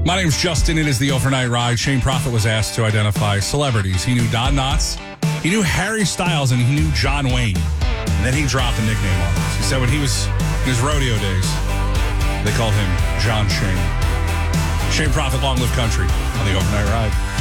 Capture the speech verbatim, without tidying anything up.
My name's Justin. It is the Overnight Ride. Shane Prophet was asked to identify celebrities. He knew Don Knotts, he knew Harry Styles, and he knew John Wayne. And then he dropped a nickname on us. He said when he was in his rodeo days, they called him John Shane. Shane Prophet, Long Live Country on the Overnight Ride.